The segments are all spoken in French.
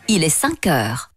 il est 5 heures.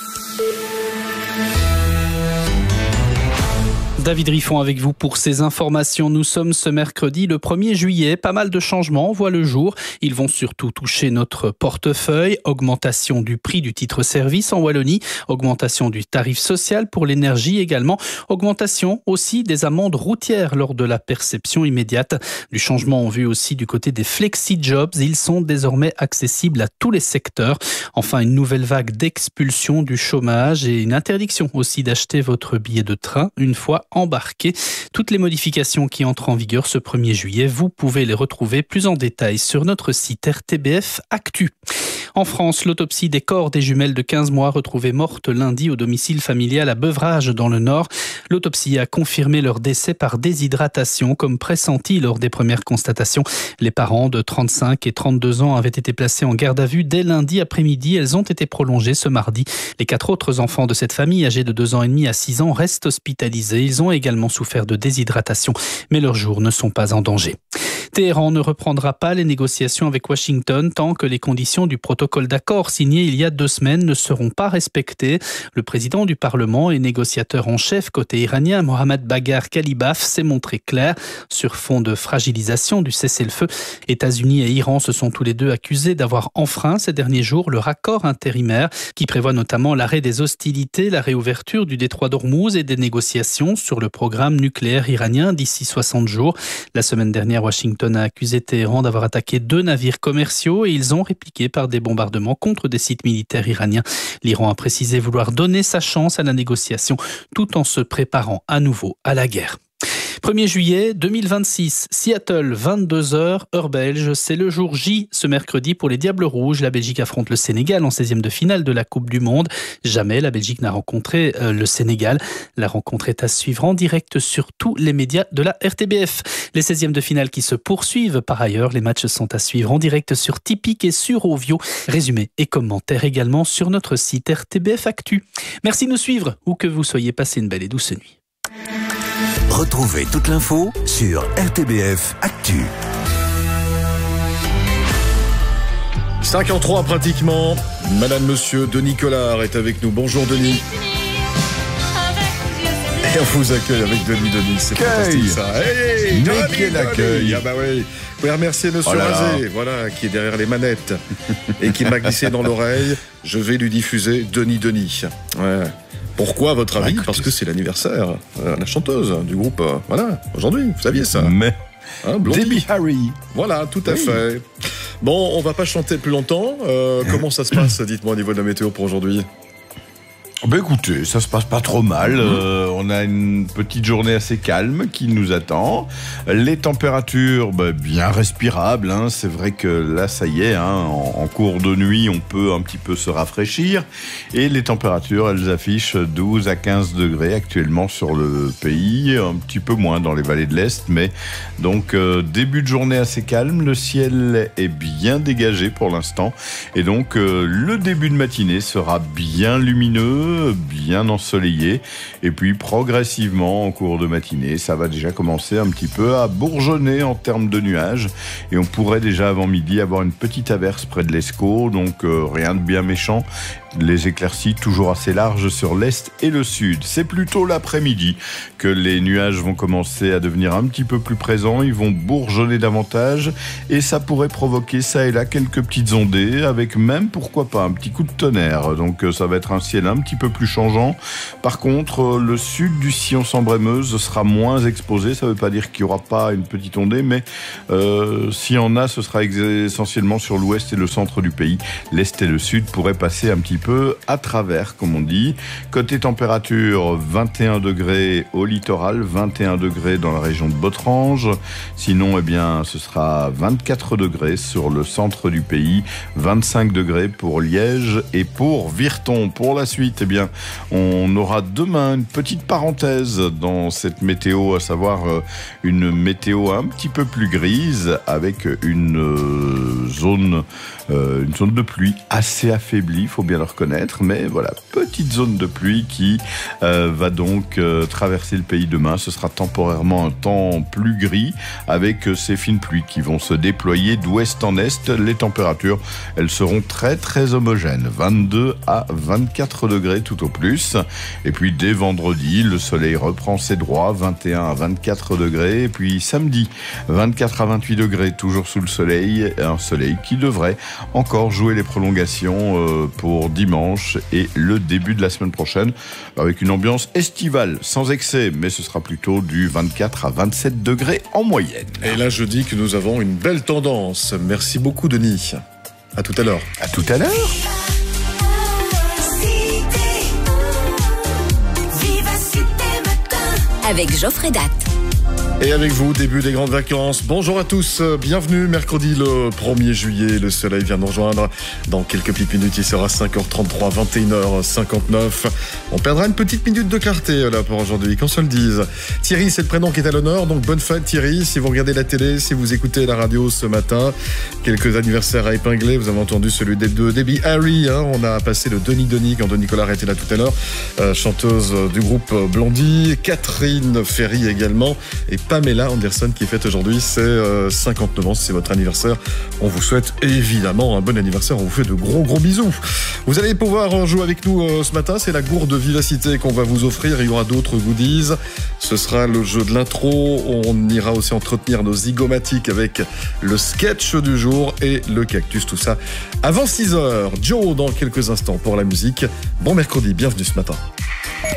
David Riffon avec vous pour ces informations. Nous sommes ce mercredi le 1er juillet. Pas mal de changements voient le jour. Ils vont surtout toucher notre portefeuille. Augmentation du prix du titre-service en Wallonie. Augmentation du tarif social pour l'énergie également. Augmentation aussi des amendes routières lors de la perception immédiate. Du changement en vue aussi du côté des flexi-jobs. Ils sont désormais accessibles à tous les secteurs. Enfin, une nouvelle vague d'expulsion du chômage et une interdiction aussi d'acheter votre billet de train une fois embarqué. Toutes les modifications qui entrent en vigueur ce 1er juillet, vous pouvez les retrouver plus en détail sur notre site RTBF Actu. En France, l'autopsie des corps des jumelles de 15 mois retrouvées mortes lundi au domicile familial à Beuvrages dans le Nord. L'autopsie a confirmé leur décès par déshydratation comme pressenti lors des premières constatations. Les parents de 35 et 32 ans avaient été placés en garde à vue dès lundi après-midi. Elles ont été prolongées ce mardi. Les 4 autres enfants de cette famille, âgés de 2 ans et demi à 6 ans, restent hospitalisés. Ils ont également souffert de déshydratation, mais leurs jours ne sont pas en danger. Téhéran ne reprendra pas les négociations avec Washington tant que les conditions du protocole d'accord signé il y a 2 semaines ne seront pas respectées. Le président du Parlement et négociateur en chef côté iranien, Mohammad Bagher Khalibaf, s'est montré clair. Sur fond de fragilisation du cessez-le-feu, États-Unis et Iran se sont tous les deux accusés d'avoir enfreint ces derniers jours leur accord intérimaire qui prévoit notamment l'arrêt des hostilités, la réouverture du détroit d'Ormuz et des négociations sur le programme nucléaire iranien d'ici 60 jours. La semaine dernière, Washington a accusé Téhéran d'avoir attaqué 2 navires commerciaux et ils ont répliqué par des bombardements contre des sites militaires iraniens. L'Iran a précisé vouloir donner sa chance à la négociation tout en se préparant à nouveau à la guerre. 1er juillet 2026, Seattle, 22h, heure belge. C'est le jour J ce mercredi pour les Diables Rouges. La Belgique affronte le Sénégal en 16e de finale de la Coupe du Monde. Jamais la Belgique n'a rencontré le Sénégal. La rencontre est à suivre en direct sur tous les médias de la RTBF. Les 16e de finale qui se poursuivent par ailleurs. Les matchs sont à suivre en direct sur Tipeee et sur Ovio. Résumé et commentaires également sur notre site RTBF Actu. Merci de nous suivre où que vous soyez. Passez une belle et douce nuit. Retrouvez toute l'info sur RTBF Actu. 5h03 pratiquement. Madame, monsieur, Denis Collard est avec nous. Bonjour Denis. Et on vous accueille avec Denis. C'est fantastique ça. Hey, mais quel accueil. Ah bah oui. Vous pouvez remercier monsieur Razé, voilà, qui est derrière les manettes et qui m'a glissé dans l'oreille. Je vais lui diffuser Denis. Ouais. Pourquoi, à votre avis ? Parce que c'est l'anniversaire, la chanteuse du groupe, voilà, aujourd'hui, vous saviez ça. Mais, Debbie Harry. Voilà, tout à fait. Bon, on va pas chanter plus longtemps. Comment ça se passe, dites-moi, au niveau de la météo pour aujourd'hui ? Ben écoutez, ça se passe pas trop mal. On a une petite journée assez calme qui nous attend. Les températures, bien respirables. C'est vrai que là, ça y est, en cours de nuit, on peut un petit peu se rafraîchir. Et les températures, elles affichent 12 à 15 degrés actuellement sur le pays. Un petit peu moins dans les vallées de l'Est. Mais donc, début de journée assez calme. Le ciel est bien dégagé pour l'instant. Et donc, le début de matinée sera bien lumineux, bien ensoleillé, et puis progressivement en cours de matinée ça va déjà commencer un petit peu à bourgeonner en termes de nuages, et on pourrait déjà avant midi avoir une petite averse près de l'Escaut, donc rien de bien méchant. Les éclaircies toujours assez larges sur l'est et le sud. C'est plutôt l'après-midi que les nuages vont commencer à devenir un petit peu plus présents, ils vont bourgeonner davantage et ça pourrait provoquer ça et là quelques petites ondées avec même pourquoi pas un petit coup de tonnerre. Donc ça va être un ciel un petit peu plus changeant. Par contre, le sud du sillon Sambre-et-Meuse sera moins exposé. Ça ne veut pas dire qu'il n'y aura pas une petite ondée, mais s'il y en a, ce sera essentiellement sur l'ouest et le centre du pays. L'est et le sud pourraient passer un petit peu à travers, comme on dit. Côté température, 21 degrés au littoral, 21 degrés dans la région de Botrange. Sinon, ce sera 24 degrés sur le centre du pays, 25 degrés pour Liège et pour Virton. Pour la suite, bien, on aura demain une petite parenthèse dans cette météo, à savoir une météo un petit peu plus grise avec une zone de pluie assez affaiblie, il faut bien le reconnaître, mais voilà, petite zone de pluie qui va donc traverser le pays demain. Ce sera temporairement un temps plus gris avec ces fines pluies qui vont se déployer d'ouest en est. Les températures, elles seront très très homogènes, 22 à 24 degrés tout au plus. Et puis dès vendredi, le soleil reprend ses droits, 21 à 24 degrés. Et puis samedi, 24 à 28 degrés, toujours sous le soleil, un soleil qui devrait encore jouer les prolongations pour dimanche et le début de la semaine prochaine, avec une ambiance estivale, sans excès, mais ce sera plutôt du 24 à 27 degrés en moyenne. Et là, je dis que nous avons une belle tendance. Merci beaucoup, Denis. À tout à l'heure. À tout à l'heure. Avec Geoffrey Datt. Et avec vous, début des grandes vacances. Bonjour à tous, bienvenue. Mercredi le 1er juillet, le soleil vient nous rejoindre. Dans quelques petites minutes, il sera 5h33, 21h59. On perdra une petite minute de clarté là pour aujourd'hui, qu'on se le dise. Thierry, c'est le prénom qui est à l'honneur, donc bonne fête Thierry. Si vous regardez la télé, si vous écoutez la radio ce matin, quelques anniversaires à épingler. Vous avez entendu celui de Debbie Harry, hein. On a passé le Denis quand Denis Collard était là tout à l'heure, chanteuse du groupe Blondie. Catherine Ferry également. Et Pamela Anderson qui fête aujourd'hui ses 59 ans, c'est votre anniversaire. On vous souhaite évidemment un bon anniversaire, on vous fait de gros bisous. Vous allez pouvoir jouer avec nous ce matin, c'est la gourde de vivacité qu'on va vous offrir, il y aura d'autres goodies. Ce sera le jeu de l'intro, on ira aussi entretenir nos zygomatiques avec le sketch du jour et le cactus, tout ça avant 6h. Joe dans quelques instants pour la musique. Bon mercredi, bienvenue ce matin.